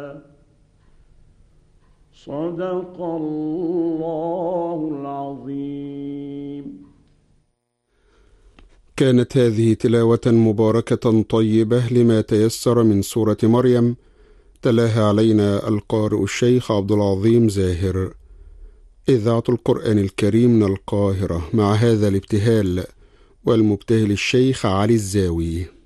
صدق الله العظيم. كانت هذه تلاوة مباركة طيبة لما تيسر من سورة مريم، تلاها علينا القارئ الشيخ عبد العظيم زاهر. إذاعة القرآن الكريم من القاهرة، مع هذا الابتهال والمبتهل الشيخ علي الزاوي.